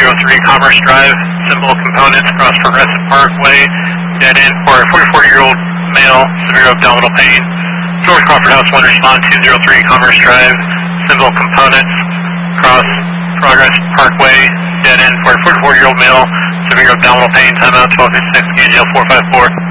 203 Commerce Drive, symbol components, cross Progressive Parkway, dead end for a 44-year-old male, severe abdominal pain. George Crawford House 1, respond 203 Commerce Drive, symbol components, cross Progress Parkway, dead end for a 44-year-old male, severe abdominal pain, timeout 1256, KGL 454.